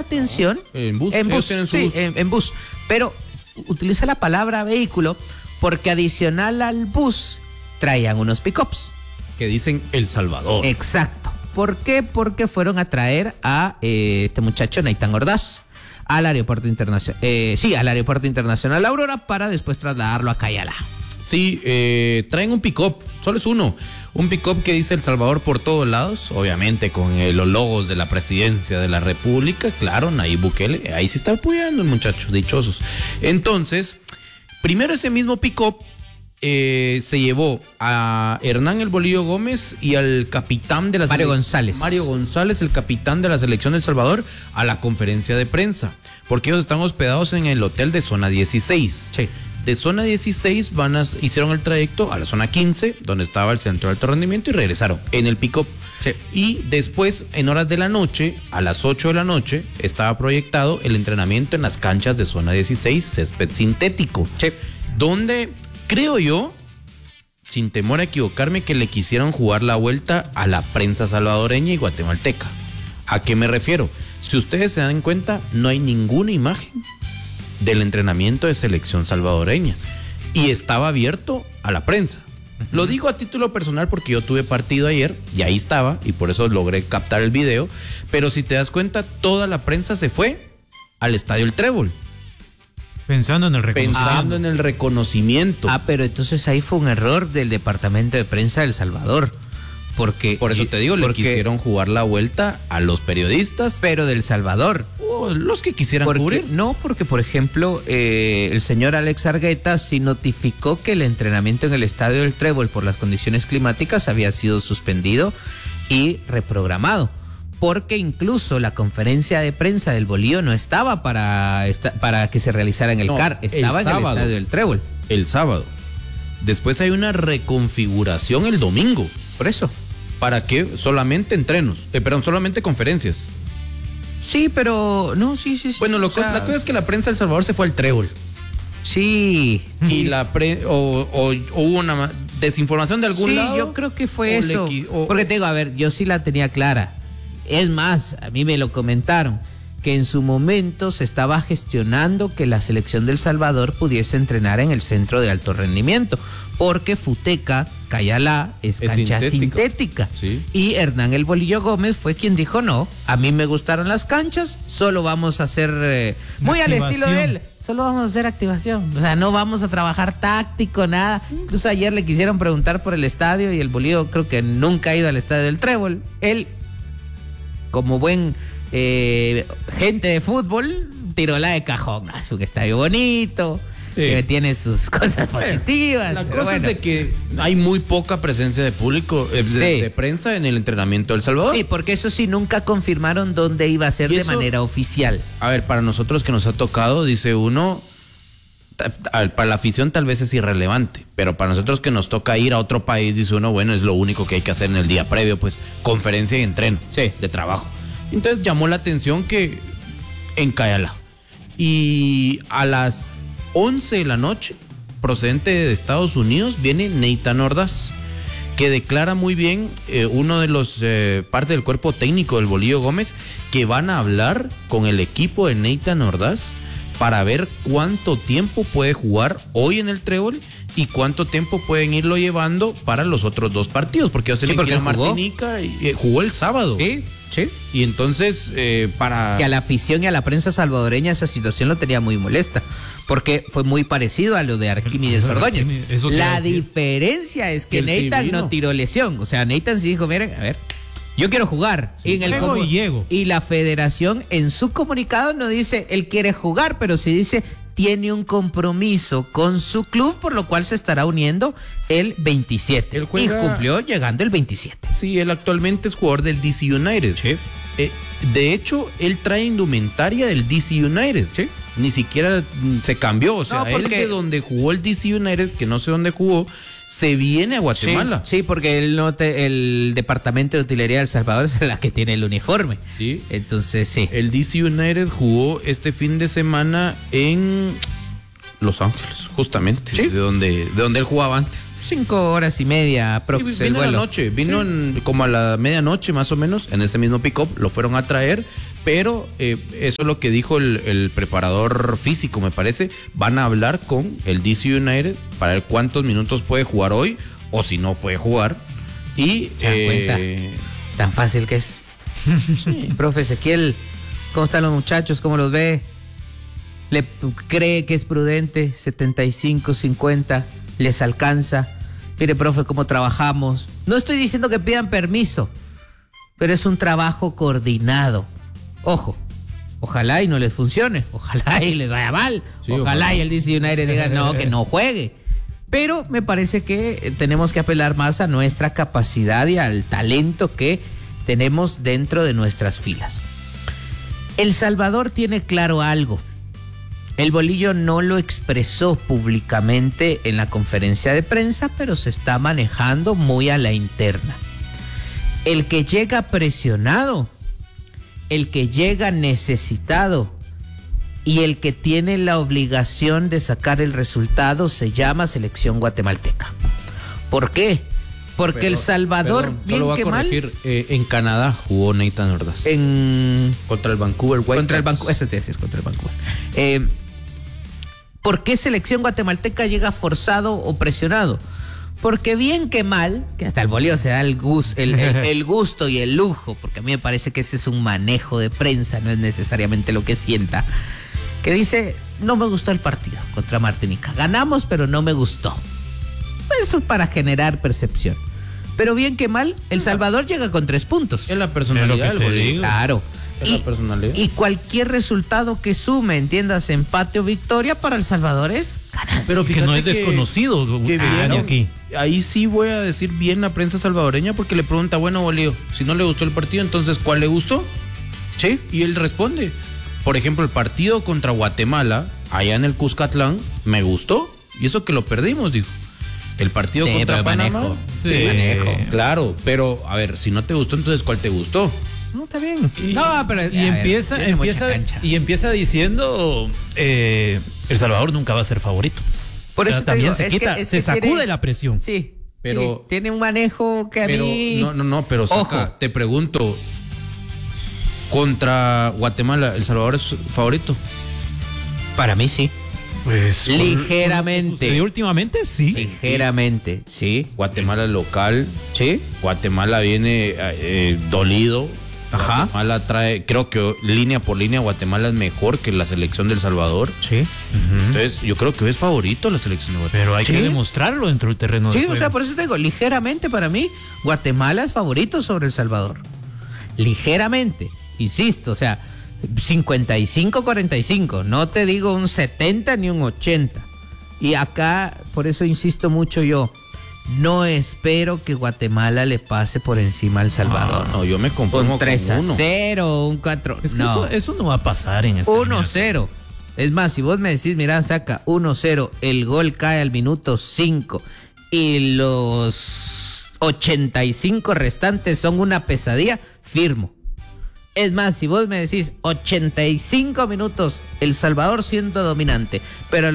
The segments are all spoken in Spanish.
atención. En bus. En bus. Pero utiliza la palabra vehículo porque adicional al bus traían unos pick-ups. Que dicen El Salvador. Exacto. ¿Por qué? Porque fueron a traer a este muchacho, Nathan Ordaz, al aeropuerto internacional. Al aeropuerto internacional Aurora para después trasladarlo a Cayala. Sí, traen un pick-up, solo es uno. Un pick-up que dice El Salvador por todos lados, obviamente con los logos de la presidencia de la República. Claro, Nayib Bukele, ahí se está apoyando el muchacho, dichosos. Entonces, primero ese mismo pick-up se llevó a Hernán El Bolillo Gómez y al capitán de la Mario González. Mario González, el capitán de la selección de El Salvador, a la conferencia de prensa, porque ellos están hospedados en el hotel de zona 16. Sí. De zona 16 hicieron el trayecto a la zona 15, donde estaba el centro de alto rendimiento, y regresaron en el pick-up. Sí. Y después, en horas de la noche, a las 8 de la noche, estaba proyectado el entrenamiento en las canchas de zona 16, césped sintético. Sí. Donde creo yo, sin temor a equivocarme, que le quisieron jugar la vuelta a la prensa salvadoreña y guatemalteca. ¿A qué me refiero? Si ustedes se dan cuenta, no hay ninguna imagen del entrenamiento de selección salvadoreña y estaba abierto a la prensa. Lo digo a título personal porque yo tuve partido ayer y ahí estaba, y por eso logré captar el video, pero si te das cuenta, toda la prensa se fue al Estadio El Trébol. Pensando en el reconocimiento. Pero entonces ahí fue un error del Departamento de Prensa de El Salvador. Porque, por eso te digo, le quisieron jugar la vuelta a los periodistas. Pero del Salvador. Los que quisieran cubrir. No, porque por ejemplo, el señor Alex Argueta sí notificó que el entrenamiento en el Estadio del Trébol por las condiciones climáticas había sido suspendido y reprogramado. Porque incluso la conferencia de prensa del Bolillo no estaba para que se realizara en el CAR, estaba en el Estadio del Trébol. El sábado. Después hay una reconfiguración el domingo. Por eso. ¿Para qué? Solamente entrenos. Solamente conferencias. Sí, pero... No, sí. Bueno, la cosa es que la prensa de El Salvador se fue al Trébol. Sí. Y o hubo una desinformación de algún lado. Sí, yo creo que fue eso. Porque te digo, a ver, yo sí la tenía clara. Es más, a mí me lo comentaron, que en su momento se estaba gestionando que la selección de El Salvador pudiese entrenar en el centro de alto rendimiento, porque Futeca, Cayala, es cancha sintética. Sí. Y Hernán El Bolillo Gómez fue quien dijo, no, a mí me gustaron las canchas, solo vamos a hacer, muy al estilo de él, solo vamos a hacer activación, o sea, no vamos a trabajar táctico, nada. Incluso ayer le quisieron preguntar por el estadio y el Bolillo creo que nunca ha ido al estadio del Trébol. Él, como buen gente de fútbol, tiró la de cajón. Es un estadio bonito, que tiene sus cosas positivas. La cosa es de que hay muy poca presencia de público, de prensa en el entrenamiento de El Salvador. Sí, porque eso sí, nunca confirmaron dónde iba a ser de manera oficial. A ver, para nosotros que nos ha tocado, dice uno, para la afición tal vez es irrelevante, pero para nosotros que nos toca ir a otro país, dice uno, bueno, es lo único que hay que hacer en el día previo, pues conferencia y entreno de trabajo. Entonces llamó la atención que en Cayala, y a las 11 de la noche, procedente de Estados Unidos, viene Nathan Ordaz, que declara muy bien uno de los parte del cuerpo técnico del Bolillo Gómez, que van a hablar con el equipo de Nathan Ordaz para ver cuánto tiempo puede jugar hoy en el Trébol y cuánto tiempo pueden irlo llevando para los otros dos partidos, porque ellos tienen que ir a Martinica y jugó el sábado. Sí. Y entonces, para... Que a la afición y a la prensa salvadoreña esa situación lo tenía muy molesta, porque fue muy parecido a lo de Arquímedes Ordóñez. La diferencia es que Nathan no tiró lesión. O sea, Nathan sí dijo, miren, a ver, yo quiero jugar. Sí, y la federación en su comunicado no dice él quiere jugar, pero sí dice tiene un compromiso con su club, por lo cual se estará uniendo el 27. Y cumplió llegando el 27. Sí, él actualmente es jugador del DC United. Sí. De hecho, él trae indumentaria del DC United. Sí. Ni siquiera se cambió. O sea, él de donde jugó el DC United, que no sé dónde jugó, se viene a Guatemala. Sí, porque el Departamento de Utilería de El Salvador es la que tiene el uniforme. Sí. Entonces, sí. El DC United jugó este fin de semana en Los Ángeles, justamente. Sí. De donde él jugaba antes. 5 horas y media aproximadamente. Vino en la noche, como a la medianoche más o menos, en ese mismo pick-up, lo fueron a traer pero eso es lo que dijo el preparador físico, me parece. Van a hablar con el DC United para ver cuántos minutos puede jugar hoy o si no puede jugar. Y ¿Se dan cuenta? Tan fácil que es. Sí. Profe Ezequiel, ¿cómo están los muchachos? ¿Cómo los ve? ¿Le cree que es prudente? 75, 50, ¿les alcanza? Mire, profe, cómo trabajamos. No estoy diciendo que pidan permiso, pero es un trabajo coordinado. Ojo, ojalá y no les funcione, ojalá y les vaya mal, sí, ojalá y el DC United diga no, que no juegue. Pero me parece que tenemos que apelar más a nuestra capacidad y al talento que tenemos dentro de nuestras filas. El Salvador tiene claro algo. El Bolillo no lo expresó públicamente en la conferencia de prensa, pero se está manejando muy a la interna. El que llega presionado, el que llega necesitado y el que tiene la obligación de sacar el resultado se llama selección guatemalteca. ¿Por qué? Porque El Salvador, bien que mal, en Canadá jugó Nathan Ordaz. Contra el Vancouver Whitecaps. Contra el Vancouver, eso te iba a decir, contra el Vancouver. ¿Por qué selección guatemalteca llega forzado o presionado? Porque bien que mal, que hasta el Bolívar se da el gusto y el lujo, porque a mí me parece que ese es un manejo de prensa, no es necesariamente lo que sienta, que dice, no me gustó el partido contra Martinica. Ganamos, pero no me gustó. Eso es para generar percepción. Pero bien que mal, El Salvador llega con 3 puntos. Es la personalidad del Bolívar. Claro. La personalidad. Y cualquier resultado que sume, entiendas, empate o victoria, para El Salvador es ganancia. Pero que no es desconocido. Aquí. Ahí sí voy a decir bien la prensa salvadoreña, porque le pregunta, bueno, Bolívar, si no le gustó el partido, entonces ¿cuál le gustó? Sí. Y él responde. Por ejemplo, el partido contra Guatemala, allá en el Cuscatlán, me gustó. Y eso que lo perdimos, dijo. El partido contra Panamá. Manejo. Claro, pero a ver, si no te gustó, entonces ¿cuál te gustó? No, está bien. Empieza diciendo El Salvador nunca va a ser favorito. Por eso también digo, se sacude la presión. Sí, pero sí, tiene un manejo que a mí... pero Saca, te pregunto, contra Guatemala, ¿El Salvador es favorito? Para mí sí. Pues ligeramente. Y últimamente sí. Ligeramente, sí. Guatemala local. Sí. Guatemala viene dolido. Ajá. Guatemala trae, creo que línea por línea Guatemala es mejor que la selección del Salvador. Sí. Entonces yo creo que hoy es favorito la selección de Guatemala. Pero hay que demostrarlo dentro del terreno de juego. O sea, por eso te digo, ligeramente para mí, Guatemala es favorito sobre El Salvador. Ligeramente, insisto, o sea, 55-45, no te digo un 70 ni un 80. Y acá, por eso insisto mucho yo, no espero que Guatemala le pase por encima al Salvador. No, yo me conformo con 3-0, un 4. Es que eso no va a pasar en este 1-0. Es más, si vos me decís, mira, Saca, 1-0, el gol cae al minuto 5 y los 85 restantes son una pesadilla, firmo. Es más, si vos me decís 85 minutos, El Salvador siendo dominante, pero al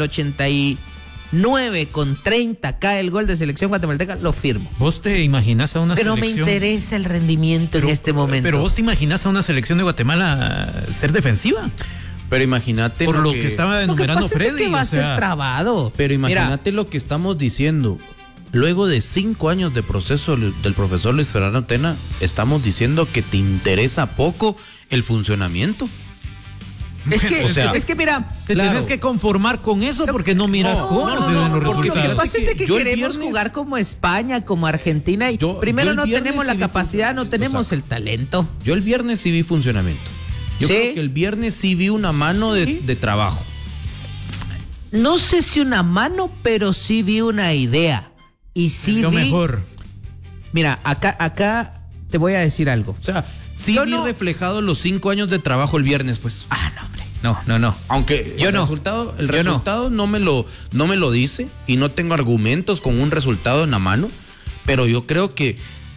89-30 cae el gol de selección guatemalteca, lo firmo. ¿Vos te imaginás a una pero selección? No me interesa el rendimiento en este momento. Pero vos te imaginás a una selección de Guatemala ser defensiva. Pero imagínate por lo que estaba enumerando Freddy. Que va a ser trabado. Pero imagínate lo que estamos diciendo. Luego de 5 años de proceso del profesor Luis Fernando Tena, estamos diciendo que te interesa poco el funcionamiento. Es que mira, te tenés que conformar con eso porque no miras cómo se ven los resultados. Lo que pasa es que queremos jugar como España, como Argentina y primero no tenemos la capacidad, no tenemos el talento. Yo el viernes sí vi funcionamiento. Yo creo que el viernes sí vi una mano de trabajo. No sé si una mano, pero sí vi una idea. Y sí lo mejor. Mira, acá te voy a decir algo. O sea, sí vi reflejado los 5 años de trabajo el viernes, pues. No, hombre. No. Aunque el resultado no me lo dice y no tengo argumentos con un resultado en la mano, pero yo creo que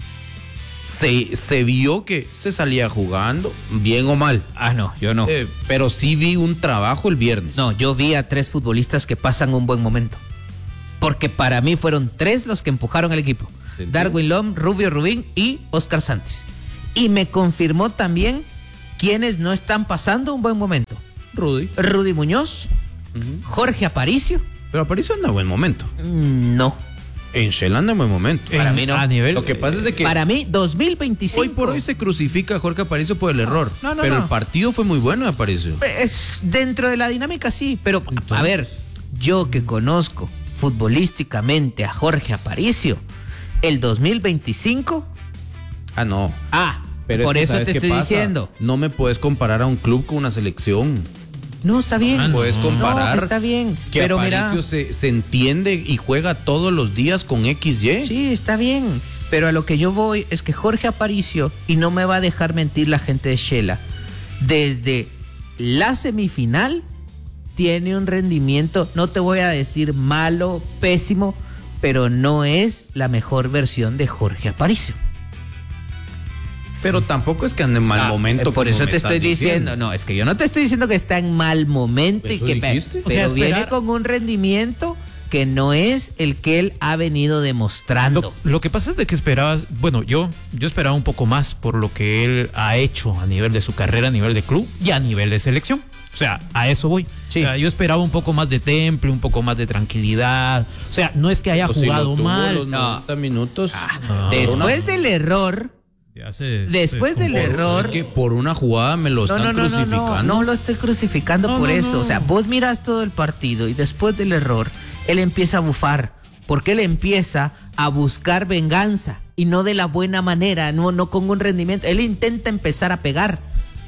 se vio que se salía jugando, bien o mal. No, yo no. Pero sí vi un trabajo el viernes. No, yo vi a 3 futbolistas que pasan un buen momento. Porque para mí fueron 3 los que empujaron al equipo. ¿Sí? Darwin Lom, Rubio Rubín y Oscar Santos. Y me confirmó también ¿quiénes no están pasando un buen momento? Rudy Muñoz, Jorge Aparicio. Pero Aparicio anda en buen momento. No. En Shell anda en buen momento. Para mí no. A nivel, Lo que pasa es de que Para mí, 2025. hoy por hoy se crucifica a Jorge Aparicio por el error. no, pero no. el partido fue muy bueno de Aparicio. Es dentro de la dinámica, sí. Pero, a ver, yo que conozco futbolísticamente a Jorge Aparicio, el 2025. Ah, no. Pero por eso te estoy diciendo. No me puedes comparar a un club con una selección. No, está bien. Puedes comparar. No, está bien. Que Pero Aparicio mira, se entiende y juega todos los días con XY. sí, está bien. Pero a lo que yo voy es que Jorge Aparicio, y no me va a dejar mentir la gente de Shela, desde la semifinal tiene un rendimiento, no te voy a decir malo, pésimo, pero no es la mejor versión de Jorge Aparicio. Pero tampoco es que ande en mal momento. Por como eso me te estás estoy diciendo, no, es que yo no te estoy diciendo que está en mal momento y ¿Eso que dijiste? pero O sea, viene esperar- con un rendimiento que no es el que él ha venido demostrando. Lo que pasa es de que esperabas, bueno, yo esperaba un poco más por lo que él ha hecho a nivel de su carrera, a nivel de club y a nivel de selección. O sea, a eso voy. Sí. O sea, yo esperaba un poco más de temple, un poco más de tranquilidad. O sea, no es que haya Pues si jugado lo tuvo mal. los 90 minutos. Después del error, Después del error. Es que por una jugada me lo están crucificando. No lo estoy crucificando por eso. no. O sea, vos miras todo el partido y después del error, él empieza a bufar. Porque él empieza a buscar venganza y no de la buena manera, no con un rendimiento. Él intenta empezar a pegar.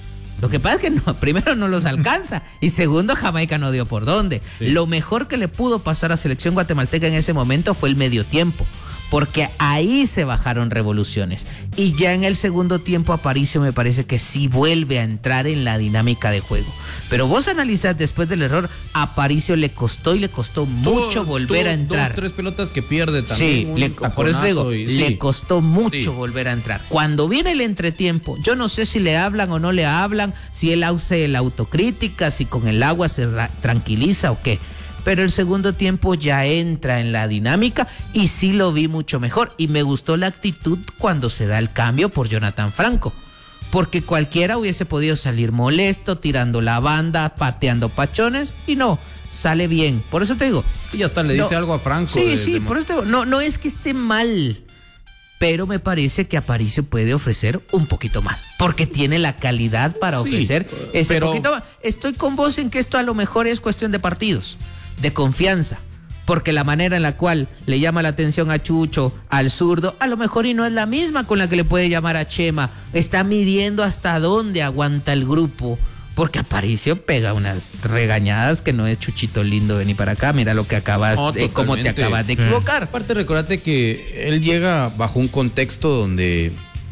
Lo que pasa es que no, primero no los alcanza y segundo Jamaica no dio por dónde. Sí. Lo mejor que le pudo pasar a selección guatemalteca en ese momento fue el medio tiempo, porque ahí se bajaron revoluciones. Y ya en el segundo tiempo Aparicio me parece que sí vuelve a entrar en la dinámica de juego. Pero vos analizás después del error, a Aparicio le costó mucho volver a entrar. 2, 3 pelotas que pierde también. Sí, por eso digo, le costó mucho volver a entrar. Cuando viene el entretiempo, yo no sé si le hablan o no le hablan, si él hace la autocrítica, si con el agua se tranquiliza o qué. Pero el segundo tiempo ya entra en la dinámica y sí lo vi mucho mejor. Y me gustó la actitud cuando se da el cambio por Jonathan Franco. Porque cualquiera hubiese podido salir molesto, tirando la banda, pateando pachones, y no, sale bien. Por eso te digo. Y hasta le dice algo a Franco. Sí, por eso te digo, no es que esté mal, pero me parece que Aparicio puede ofrecer un poquito más, porque tiene la calidad para ofrecer ese poquito más. Estoy con vos en que esto a lo mejor es cuestión de partidos, de confianza, porque la manera en la cual le llama la atención a Chucho, al zurdo, a lo mejor y no es la misma con la que le puede llamar a Chema. Está midiendo hasta dónde aguanta el grupo, porque Aparicio pega unas regañadas que no es Chuchito lindo, vení para acá, mira lo que acabas cómo te acabas de equivocar. Aparte, recordate que él llega bajo un contexto donde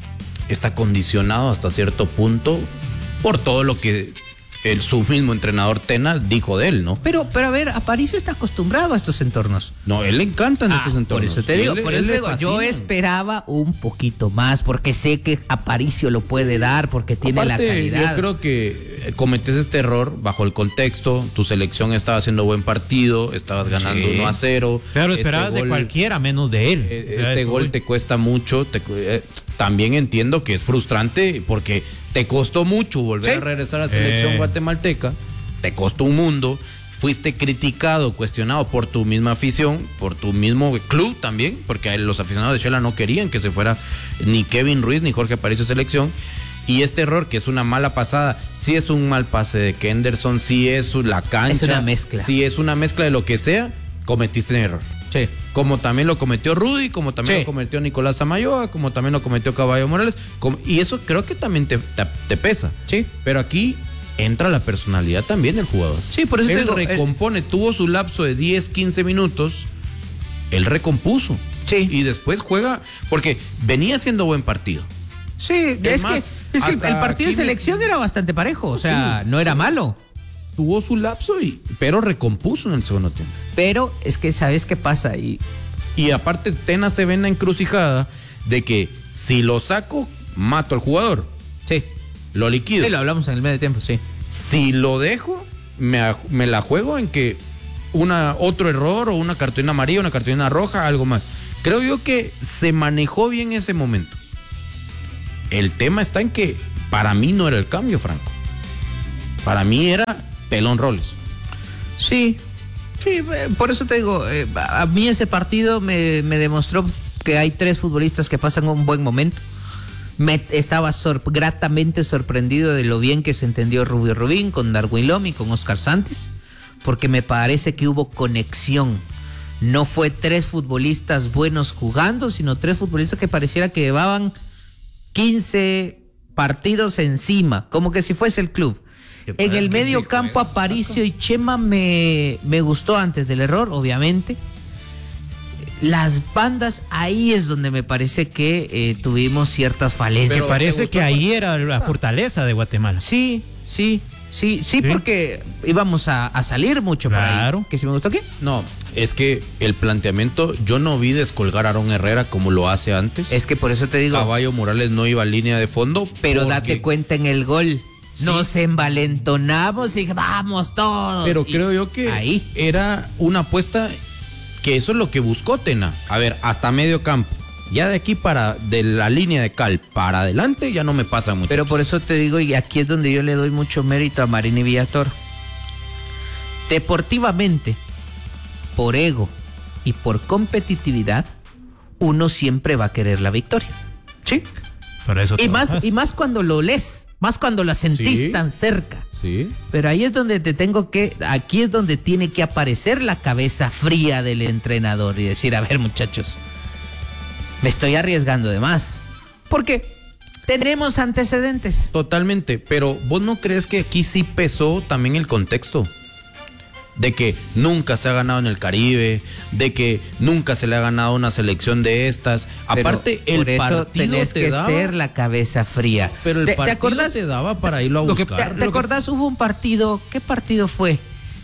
está condicionado hasta cierto punto por todo lo que su mismo entrenador Tena dijo de él, ¿no? Pero a ver, Aparicio está acostumbrado a estos entornos. No, él le encantan estos entornos. Por eso te digo, yo esperaba un poquito más, porque sé que Aparicio lo puede dar, porque tiene aparte, la calidad. Yo creo que cometes este error bajo el contexto. Tu selección estaba haciendo buen partido, estabas ganando 1-0. Pero esperabas de cualquiera menos de él. Este gol te cuesta mucho. También entiendo que es frustrante porque te costó mucho volver a regresar a la selección guatemalteca, te costó un mundo, fuiste criticado, cuestionado por tu misma afición, por tu mismo club también, porque los aficionados de Shela no querían que se fuera ni Kevin Ruiz ni Jorge Aparicio a selección, y este error que es una mala pasada, sí es un mal pase de Kenderson, sí es la cancha, es una mezcla. Sí es una mezcla de lo que sea, cometiste un error. Sí. Como también lo cometió Rudy, como también lo cometió Nicolás Samayoa, como también lo cometió Caballo Morales, y eso creo que también te pesa. Sí. Pero aquí entra la personalidad también del jugador. Sí, por eso él recompone, tuvo su lapso de 10, 15 minutos, él recompuso. Sí. Y después juega, porque venía haciendo buen partido. Sí, es que el partido de selección era bastante parejo, o sea, no era malo. Tuvo su lapso, pero recompuso en el segundo tiempo. Pero es que, ¿sabes qué pasa? Y aparte, Tena se ve en la encrucijada de que si lo saco, mato al jugador. Sí. Lo liquido. Sí, lo hablamos en el medio tiempo, sí. Si lo dejo, me la juego en que otro error o una cartulina amarilla, una cartulina roja, algo más. Creo yo que se manejó bien ese momento. El tema está en que para mí no era el cambio, Franco. Para mí era Pelón Roles. Sí, por eso te digo, a mí ese partido me demostró que hay 3 futbolistas que pasan un buen momento. Estaba gratamente sorprendido de lo bien que se entendió Rubio Rubín con Darwin Lom y con Oscar Santos, porque me parece que hubo conexión. No fue 3 futbolistas buenos jugando, sino 3 futbolistas que pareciera que llevaban 15 partidos encima, como que si fuese el club. En el medio campo, Aparicio y Chema me gustó antes del error, obviamente. Las bandas, ahí es donde me parece que tuvimos ciertas falencias. Me parece que ahí era la fortaleza de Guatemala. Sí, porque íbamos a salir mucho por ahí. ¿Que si me gustó qué? No, es que el planteamiento, yo no vi descolgar a Aarón Herrera como lo hace antes. Es que por eso te digo. Caballo Morales no iba a línea de fondo. Pero date cuenta en el gol. Sí. Nos envalentonamos y vamos todos. Pero creo yo que ahí era una apuesta que eso es lo que buscó Tena. A ver, hasta medio campo. Ya de aquí de la línea de cal para adelante ya no me pasa mucho. Pero por eso te digo, y aquí es donde yo le doy mucho mérito a Marín y Villatoro. Deportivamente, por ego y por competitividad, uno siempre va a querer la victoria. ¿Sí? Para eso y más cuando lo lees, más cuando la sentís tan cerca. Sí. Pero ahí es donde aquí es donde tiene que aparecer la cabeza fría del entrenador y decir, a ver, muchachos, me estoy arriesgando de más. Porque tenemos antecedentes. Totalmente, pero ¿vos no crees que aquí sí pesó también el contexto? De que nunca se ha ganado en el Caribe, de que nunca se le ha ganado una selección de estas. Pero aparte, el por eso partido tenés que ser la cabeza fría. Pero el partido ¿te acordás? Te daba para irlo a buscar. ¿Te acordás? Hubo un partido, ¿qué partido fue?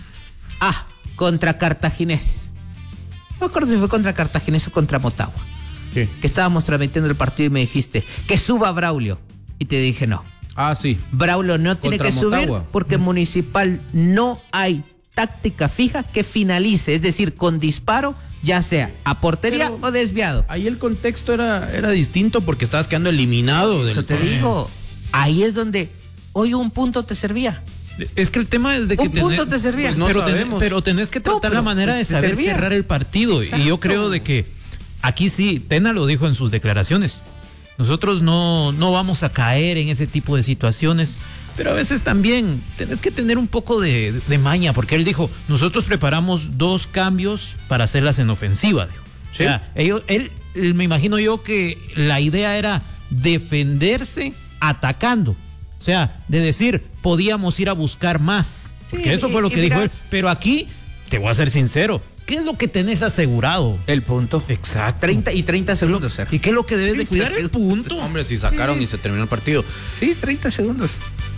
Contra Cartaginés. No me acuerdo si fue contra Cartaginés o contra Motagua. ¿Qué? Que estábamos transmitiendo el partido y me dijiste que suba Braulio. Y te dije no. Sí. Braulio no tiene que subir porque Municipal no hay táctica fija que finalice, es decir, con disparo, ya sea a portería o desviado. Ahí el contexto era distinto porque estabas quedando eliminado. Eso te digo, ahí es donde hoy un punto te servía. Es que el tema es de que un punto te servía. Pues no pero tenés que tratar la manera de saber cerrar el partido. Exacto. Y yo creo de que aquí sí, Tena lo dijo en sus declaraciones. Nosotros no vamos a caer en ese tipo de situaciones, pero a veces también tenés que tener un poco de maña, porque él dijo, nosotros preparamos 2 cambios para hacerlas en ofensiva. Dijo. ¿Sí? O sea, él, me imagino yo que la idea era defenderse atacando. O sea, de decir, podíamos ir a buscar más. Porque eso fue lo que dijo él. Pero aquí, te voy a ser sincero, ¿qué es lo que tenés asegurado? El punto. Exacto. 30 segundos. ¿Y qué es lo que debes de cuidar? El punto. Hombre, si sacaron y se terminó el partido. Sí, 30 segundos.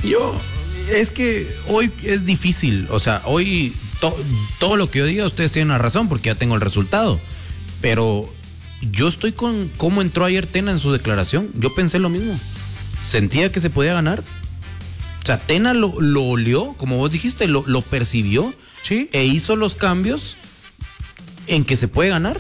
Es que hoy es difícil. O sea, hoy todo lo que yo diga, ustedes tienen la razón porque ya tengo el resultado. Pero yo estoy con cómo entró ayer Tena en su declaración. Yo pensé lo mismo. Sentía que se podía ganar. O sea, Tena lo olió, como vos dijiste, lo percibió. Sí. E hizo los cambios en que se puede ganar.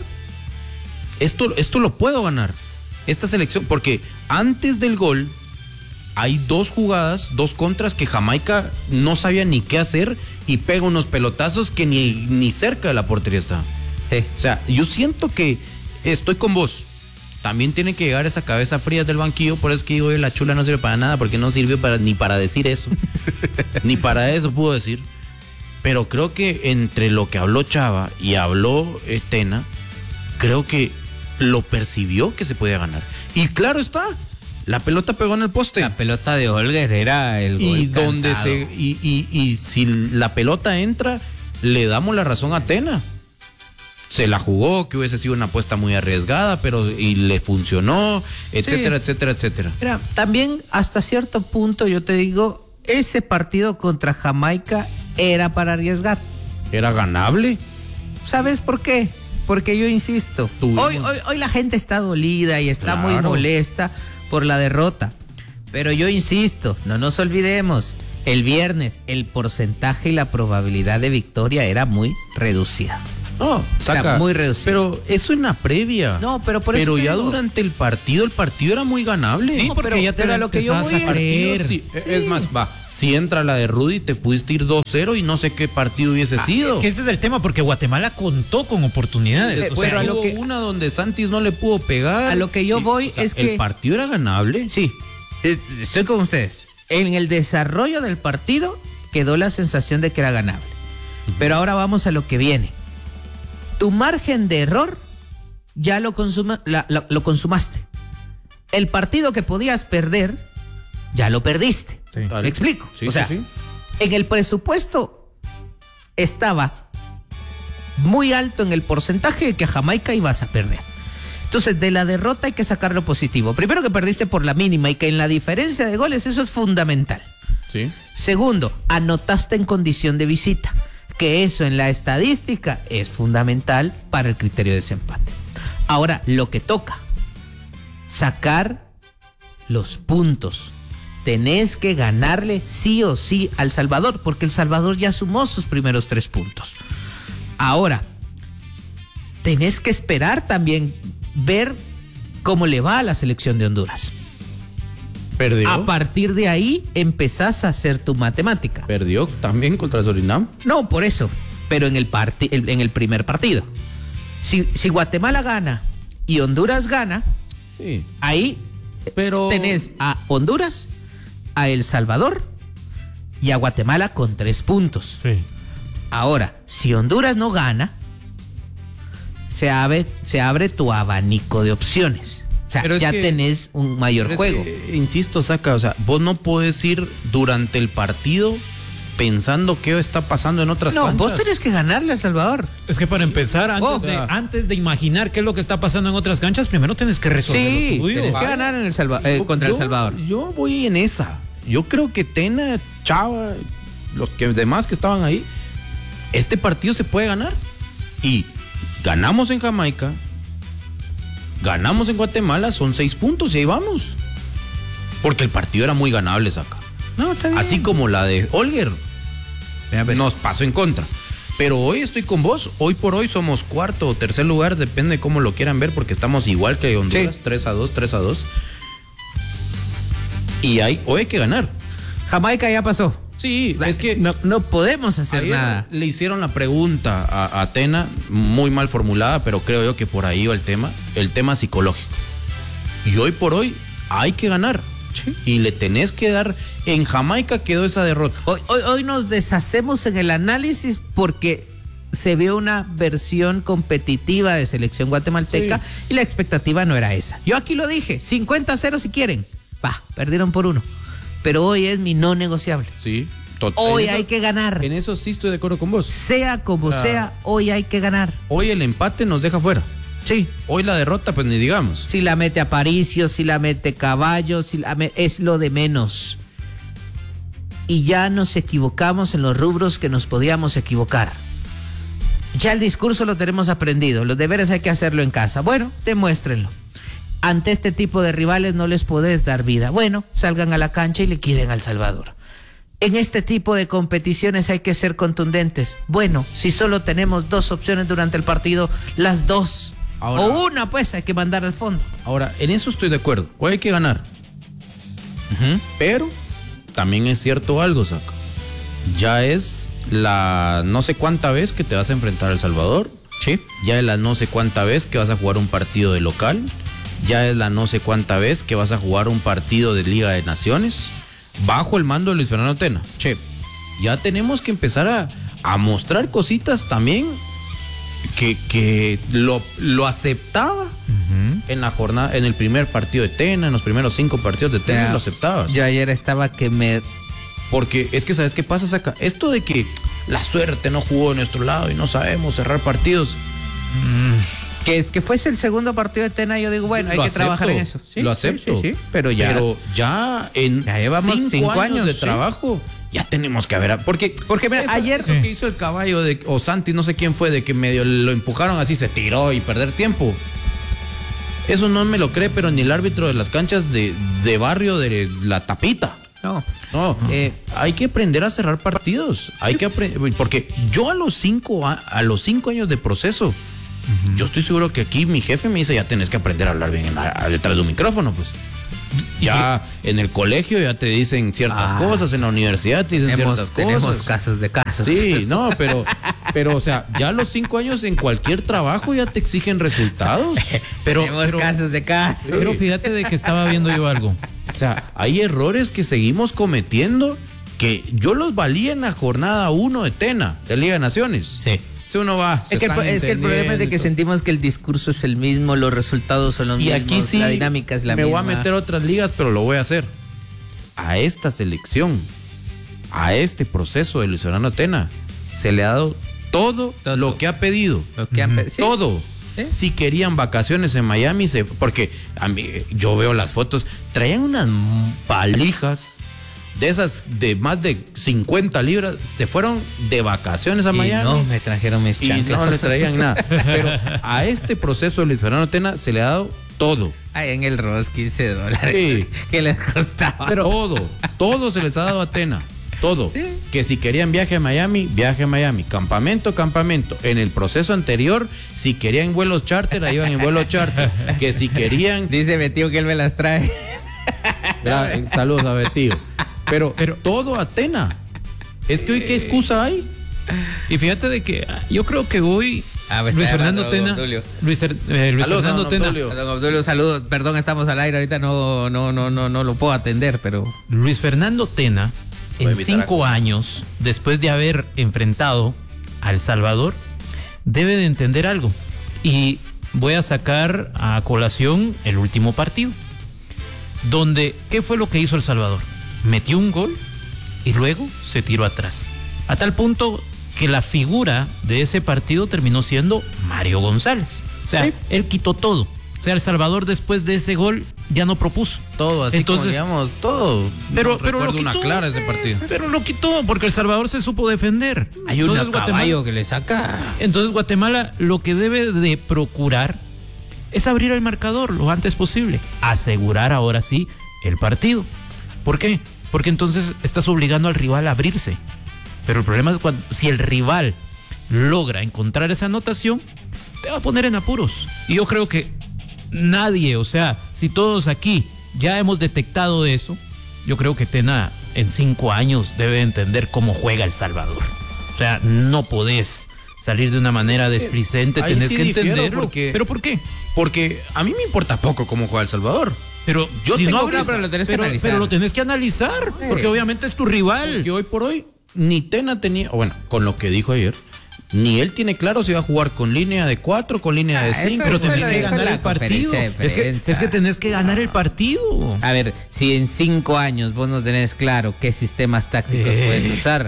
Esto lo puedo ganar. Esta selección, porque antes del gol hay 2 jugadas, 2 contras que Jamaica no sabía ni qué hacer y pega unos pelotazos que ni cerca de la portería está. O sea, yo siento que estoy con vos. También tiene que llegar esa cabeza fría del banquillo, por eso es que digo, la Chula no sirve para nada, porque no sirvió ni para decir eso. Ni para eso pudo decir. Pero creo que entre lo que habló Chava y habló Tena, creo que lo percibió que se podía ganar. Y claro está, la pelota pegó en el poste. La pelota de Holger era el gol y donde y si la pelota entra, le damos la razón a Tena. Se la jugó, que hubiese sido una apuesta muy arriesgada, pero y le funcionó, etcétera, etcétera, etcétera. Mira, también hasta cierto punto yo te digo, ese partido contra Jamaica era para arriesgar. Era ganable. ¿Sabes por qué? Porque yo insisto, hoy la gente está dolida y está muy molesta por la derrota. Pero yo insisto, no nos olvidemos, el viernes el porcentaje y la probabilidad de victoria era muy reducida. No, saca. Muy reducido. Pero eso en la previa. No, pero por eso. Pero te ya digo. durante el partido era muy ganable. Sí, No, porque pero- ya te pero la a lo que yo empezabas voy a es- creer. Sí. Es más, va, si entra la de Rudy, te pudiste ir 2-0 y no sé qué partido hubiese sido. Es que ese es el tema, porque Guatemala contó con oportunidades. Después pero a lo hubo que- una donde Santis no le pudo pegar. A lo que yo voy es que- el partido era ganable. Sí, estoy con ustedes. En el desarrollo del partido quedó la sensación de que era ganable. Pero ahora vamos a lo que viene. Tu margen de error ya lo consumaste. El partido que podías perder, ya lo perdiste. Sí. ¿Me explico? Sí, o sea, sí. en el presupuesto estaba muy alto en el porcentaje de que a Jamaica ibas a perder. Entonces, de la derrota hay que sacar lo positivo. Primero, que perdiste por la mínima y que en la diferencia de goles eso es fundamental. Sí. Segundo, anotaste en condición de visita, que eso en la estadística es fundamental para el criterio de desempate. Ahora, lo que toca, sacar los puntos. Tenés que ganarle sí o sí al Salvador, porque El Salvador ya sumó sus primeros 3 puntos. Ahora, tenés que esperar también ver cómo le va a la selección de Honduras. Perdió. A partir de ahí empezás a hacer tu matemática. Perdió también contra Surinam. No, por eso, pero en el primer partido. Si Guatemala gana y Honduras gana, Sí. ahí Pero tenés a Honduras, a El Salvador y a Guatemala con 3 puntos. Sí. Ahora, si Honduras no gana, se abre tu abanico de opciones. O sea, Pero es ya que- tenés un mayor Pero es juego. que, insisto, Saca, o sea, vos no podés ir durante el partido pensando qué está pasando en otras No, canchas. vos tenés que ganarle a El Salvador. Es que para empezar, Oh. antes de imaginar qué es lo que está pasando en otras canchas, primero tienes que resolver Sí, lo tuyo. tenés que ganar en contra El Salvador. Yo voy en esa. Yo creo que Tena, Chava, los demás que estaban ahí, este partido se puede ganar. Y ganamos en Jamaica, ganamos en Guatemala, son 6 puntos y ahí vamos. Porque el partido era muy ganable, Saca. No, está bien. Así como la de Olger Mira, pues. nos pasó en contra. Pero hoy estoy con vos. Hoy por hoy somos 4º o 3er lugar, depende de cómo lo quieran ver, porque estamos igual que Honduras, Sí. 3-2. Y hoy hay que ganar. Jamaica ya pasó. Sí, es que no podemos hacer ayer nada. le hicieron la pregunta a Tena, muy mal formulada, pero creo yo que por ahí va el tema psicológico. Y hoy por hoy hay que ganar. Y le tenés que dar. En Jamaica quedó esa derrota. Hoy nos deshacemos en el análisis porque se vio una versión competitiva de selección guatemalteca y la expectativa no era esa. Yo aquí lo dije, 50-0 si quieren. Perdieron por 1. Pero hoy es mi no negociable. Sí, Hoy en eso- hay que ganar. En eso sí estoy de acuerdo con vos. Sea como Claro. sea, hoy hay que ganar. Hoy el empate nos deja fuera. Sí. Hoy la derrota, pues ni digamos. Si la mete Aparicio, si la mete Caballo, es lo de menos. Y ya nos equivocamos en los rubros que nos podíamos equivocar. Ya el discurso lo tenemos aprendido, los deberes hay que hacerlo en casa. Bueno, demuéstrenlo. Ante este tipo de rivales no les podés dar vida. Bueno, salgan a la cancha y liquiden a El Salvador. En este tipo de competiciones hay que ser contundentes. Bueno, si solo tenemos 2 opciones durante el partido, las 2. Ahora- O una, pues, hay que mandar al fondo. Ahora, en eso estoy de acuerdo. Hoy hay que ganar. Pero también es cierto algo, Saca. Ya es la no sé cuánta vez que te vas a enfrentar a El Salvador. Sí. Ya es la no sé cuánta vez que vas a jugar un partido de local. Ya es la no sé cuánta vez que vas a jugar un partido de Liga de Naciones bajo el mando de Luis Fernando Tena. Sí. Ya tenemos que empezar a mostrar cositas también que lo aceptaba en la jornada, en el primer partido de Tena, en los primeros 5 partidos de Tena, lo aceptaba. Yo ayer estaba que me... Porque es que, ¿sabes qué pasa, Saca? Esto de que la suerte no jugó de nuestro lado y no sabemos cerrar partidos. Que fuese el segundo partido de Tena, yo digo, bueno, hay Lo que trabajar en acepto, eso. Sí, lo acepto. sí, pero ya en ya llevamos 5 años, años de sí. trabajo, ya tenemos que ver. Porque mira, ayer- eso que hizo el Caballo o Santi, no sé quién fue, de que medio lo empujaron así, se tiró y perder tiempo. Eso no me lo cree, pero ni el árbitro de las canchas de barrio de La Tapita. No. No, hay que aprender a cerrar partidos. Hay que porque yo a los 5 años de proceso, yo estoy seguro que aquí mi jefe me dice, ya tenés que aprender a hablar bien detrás de un micrófono, pues. Ya en el colegio ya te dicen ciertas cosas, en la universidad te dicen ciertas cosas. Tenemos casos de casos. Sí, no, pero o sea, ya a los 5 años en cualquier trabajo ya te exigen resultados. Tenemos casos de casos. Pero fíjate de que estaba viendo yo algo. O sea, hay errores que seguimos cometiendo que yo los valía en la jornada 1 de TENA, de Liga de Naciones. Sí. Si uno va, es que el problema es de que sentimos que el discurso es el mismo, los resultados son los mismos, aquí sí, la dinámica es la misma. Me voy a meter a otras ligas, pero lo voy a hacer. A esta selección, a este proceso de Luis Fernando Tena, se le ha dado todo lo que ha pedido. ¿Sí? Todo. ¿Sí? Si querían vacaciones en Miami, porque a mí, yo veo las fotos, traían unas valijas de esas de más de 50 libras, se fueron de vacaciones a Miami. No me trajeron mis chanclas. Y no le traían nada. Pero a este proceso de Luis Fernando Tena se le ha dado todo. Ay, en el ROS $15 sí. que les costaba. Pero todo se les ha dado a Tena. Todo. Sí. Que si querían viaje a Miami, viaje a Miami. Campamento. En el proceso anterior, si querían vuelos charter, ahí iban en vuelos charter. Que si querían. Dice mi tío que él me las trae. Saludos a Betío. Pero todo a Tena. Es que hoy, ¿qué excusa hay? Y fíjate de que yo creo que hoy Luis Fernando Tena. Luis Fernando Tena. Don Obdulio, saludos. Perdón, estamos al aire. Ahorita no lo puedo atender, pero. Luis Fernando Tena, en 5 años, después de haber enfrentado a El Salvador, debe de entender algo. Y voy a sacar a colación el último partido. Donde, ¿qué fue lo que hizo El Salvador? Metió un gol y luego se tiró atrás. A tal punto que la figura de ese partido terminó siendo Mario González. O sea, sí, él quitó todo. O sea, El Salvador después de ese gol ya no propuso. Todo, así. Entonces, como digamos, todo. Pero lo quitó, una clara ese partido. Pero lo quitó porque El Salvador se supo defender. Hay un caballo que le saca. Entonces Guatemala lo que debe de procurar es abrir el marcador lo antes posible. Asegurar ahora sí el partido. ¿Por qué? Porque entonces estás obligando al rival a abrirse. Pero el problema es si el rival logra encontrar esa anotación, te va a poner en apuros. Y yo creo que nadie, o sea, si todos aquí ya hemos detectado eso, yo creo que Tena en 5 años debe entender cómo juega El Salvador. O sea, no podés salir de una manera displicente, tenés que entenderlo. ¿Pero por qué? Porque a mí me importa poco cómo juega El Salvador. Pero yo si tengo no abres, pero lo tenés que analizar. Pero lo tenés que analizar, porque obviamente es tu rival. Porque hoy por hoy ni Tena tenía, bueno, con lo que dijo ayer, ni él tiene claro si va a jugar con línea de 4, con línea de 5. Pero tenés que ganar el partido. Es que tenés que ganar el partido. A ver, si en 5 años vos no tenés claro qué sistemas tácticos puedes usar.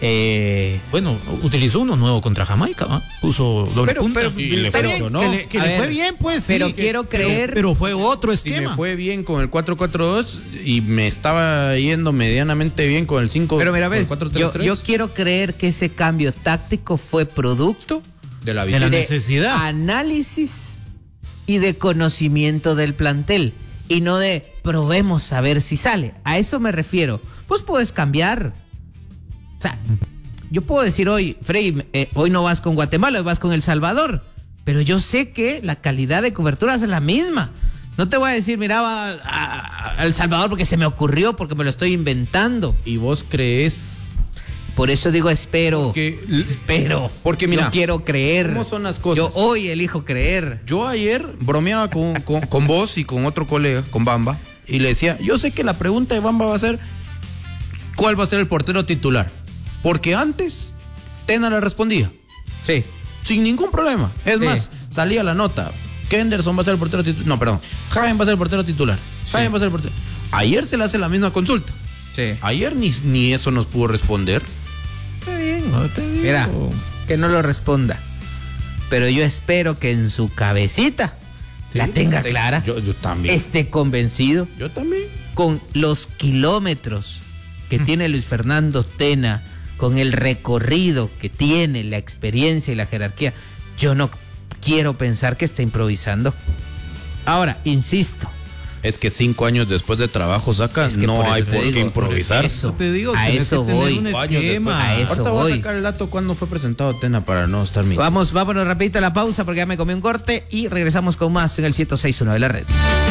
Bueno, utilizó uno nuevo contra Jamaica, ¿no? Puso doble punta y le funcionó. Que le fue bien, pues. Pero sí, quiero creer. Pero fue otro esquema. Si me fue bien con el 4-4-2 y me estaba yendo medianamente bien con el 5. Pero mira, ves, yo quiero creer que ese cambio táctico fue producto de la visión, de necesidad, análisis y de conocimiento del plantel y no de probemos a ver si sale. A eso me refiero. Pues puedes cambiar. O sea, yo puedo decir hoy, Freddy, hoy no vas con Guatemala, hoy vas con El Salvador, pero yo sé que la calidad de cobertura es la misma. No te voy a decir, mira, va a El Salvador porque se me ocurrió, porque me lo estoy inventando. ¿Y vos crees? Por eso digo espero. Espero. Porque mira, yo quiero creer. ¿Cómo son las cosas? Yo hoy elijo creer. Yo ayer bromeaba con vos y con otro colega, con Bamba, y le decía, yo sé que la pregunta de Bamba va a ser, ¿cuál va a ser el portero titular? Porque antes Tena le respondía. Sí. Sin ningún problema. Es más, salía la nota. Kenderson va a ser el portero titular. No, perdón. Jaén va a ser el portero titular. Jaén va a ser el portero. Ayer se le hace la misma consulta. Sí. Ayer ni eso nos pudo responder. Está bien, no te digo. Mira, que no lo responda. Pero yo espero que en su cabecita la tenga clara. Yo también. Esté convencido. Yo también. Con los kilómetros que tiene Luis Fernando Tena, con el recorrido que tiene, la experiencia y la jerarquía, yo no quiero pensar que está improvisando. Ahora, insisto, Es que 5 años después de trabajo sacas, no hay por qué improvisar. Eso, te digo, a eso voy. Un esquema. A eso Ahorita voy a voy. sacar el dato cuando fue presentado Tena para no estar mintiendo. Vámonos rapidito a la pausa porque ya me comí un corte y regresamos con más en el 106.1 de la red.